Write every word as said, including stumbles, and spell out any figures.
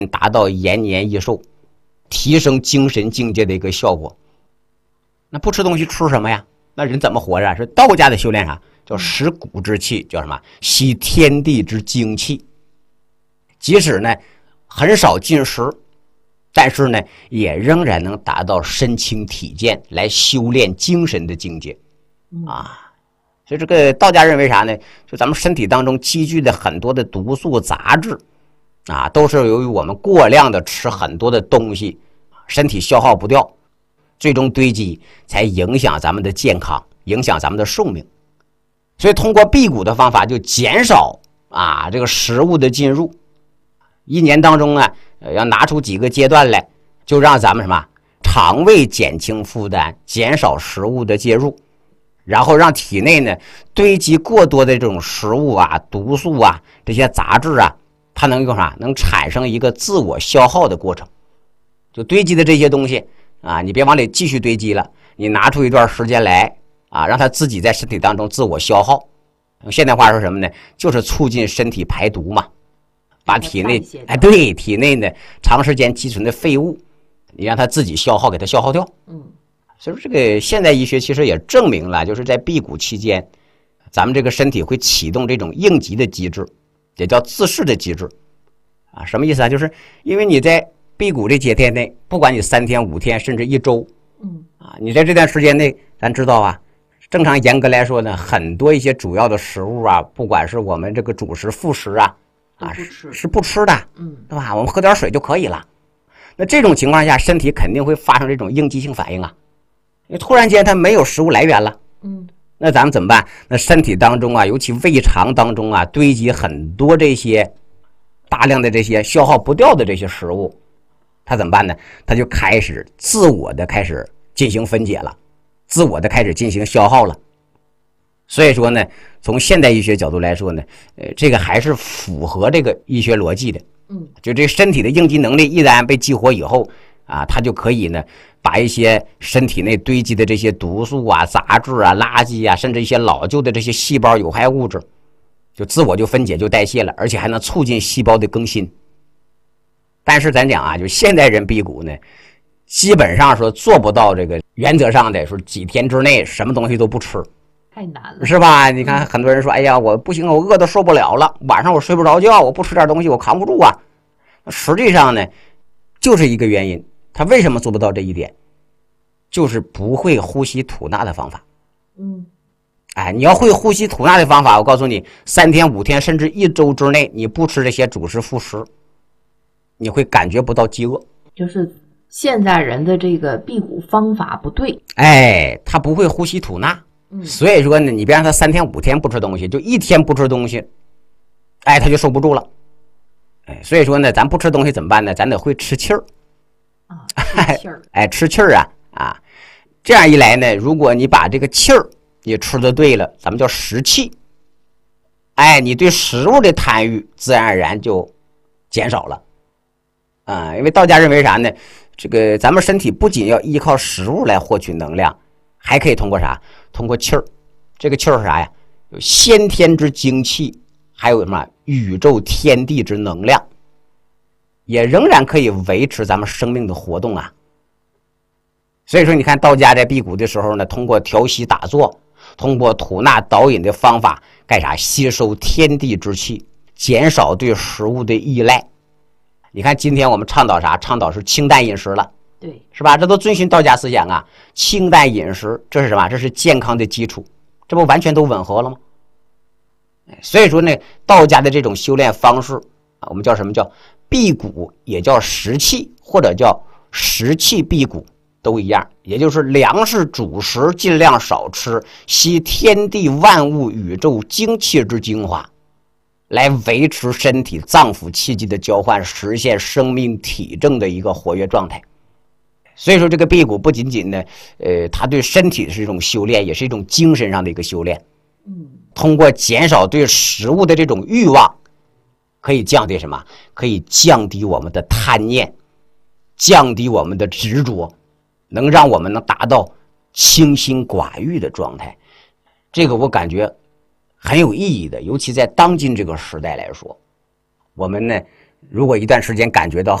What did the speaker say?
达到延年益寿、提升精神境界的一个效果。那不吃东西吃什么呀？那人怎么活着？是道家的修炼啥？叫食谷之气，叫什么？吸天地之精气。即使呢很少进食，但是呢也仍然能达到身轻体健，来修炼精神的境界啊。所以这个道家认为啥呢？就咱们身体当中积聚的很多的毒素杂质啊，都是由于我们过量的吃很多的东西，身体消耗不掉，最终堆积，才影响咱们的健康，影响咱们的寿命。所以通过辟谷的方法，就减少啊这个食物的进入。一年当中啊，要拿出几个阶段来，就让咱们什么肠胃减轻负担，减少食物的介入，然后让体内呢堆积过多的这种食物啊、毒素啊、这些杂质啊，它能用啥？能产生一个自我消耗的过程。就堆积的这些东西啊，你别往里继续堆积了，你拿出一段时间来啊，让它自己在身体当中自我消耗。用现代话说什么呢？就是促进身体排毒嘛。把体内哎对体内呢长时间积存的废物，你让它自己消耗，给它消耗掉。 嗯， 所以说这个现代医学其实也证明了，就是在辟谷期间，咱们这个身体会启动这种应急的机制，也叫自噬的机制啊。什么意思啊？就是因为你在辟谷这几天内，不管你三天、五天，甚至一周， 嗯啊，你在这段时间内，咱知道啊，正常严格来说呢，很多一些主要的食物啊，不管是我们这个主食、副食啊。啊，是是不吃的， 嗯， 对吧？我们喝点水就可以了。那这种情况下，身体肯定会发生这种应激性反应啊。因为突然间它没有食物来源了， 嗯， 那咱们怎么办？那身体当中啊，尤其胃肠当中啊，堆积很多这些大量的这些消耗不掉的这些食物，它怎么办呢？它就开始自我的开始进行分解了，自我的开始进行消耗了。所以说呢，从现代医学角度来说呢，呃，这个还是符合这个医学逻辑的。 嗯， 就这身体的应激能力一旦被激活以后啊，它就可以呢，把一些身体内堆积的这些毒素啊、杂质啊、垃圾啊，甚至一些老旧的这些细胞有害物质，就自我就分解就代谢了，而且还能促进细胞的更新。但是咱讲啊，就现代人辟谷呢，基本上说做不到这个原则上的说几天之内什么东西都不吃。 太难了， 是吧？你看很多人说，哎呀，我不行，我饿得受不了了，晚上我睡不着觉，我不吃点东西我扛不住啊。实际上呢，就是一个原因，他为什么做不到这一点？就是不会呼吸吐纳的方法。 嗯， 哎，你要会呼吸吐纳的方法，我告诉你，三天、五天甚至一周之内，你不吃这些主食副食，你会感觉不到饥饿。 就是现在人的这个辟谷方法不对， 哎，他不会呼吸吐纳。所以说呢，你别让他三天五天不吃东西，就一天不吃东西，哎，他就受不住了。哎，所以说呢，咱不吃东西怎么办呢？咱得会吃气儿啊，吃气儿， 哎，吃气儿啊啊！这样一来呢，如果你把这个气儿你吃的对了，咱们叫食气，哎，你对食物的贪欲自然而然就减少了啊。因为道家认为啥呢？这个咱们身体不仅要依靠食物来获取能量，还可以通过啥？通过气儿。这个气儿是啥呀？有先天之精气，还有什么宇宙天地之能量，也仍然可以维持咱们生命的活动啊。所以说你看道家在辟谷的时候呢，通过调息打坐，通过吐纳导引的方法干啥？吸收天地之气，减少对食物的依赖。你看今天我们倡导啥？倡导是清淡饮食了， 对， 是吧？这都遵循道家思想啊。清淡饮食，这是什么？这是健康的基础，这不完全都吻合了吗？所以说呢，道家的这种修炼方式啊，我们叫什么？叫辟谷，也叫食气，或者叫食气辟谷，都一样。也就是粮食主食尽量少吃，吸天地万物宇宙精气之精华，来维持身体脏腑气机的交换，实现生命体征的一个活跃状态。所以说这个辟谷不仅仅呢，呃，它对身体是一种修炼，也是一种精神上的一个修炼。 嗯， 通过减少对食物的这种欲望，可以降低什么？可以降低我们的贪念，降低我们的执着，能让我们能达到清心寡欲的状态。这个我感觉很有意义的，尤其在当今这个时代来说，我们呢如果一段时间感觉到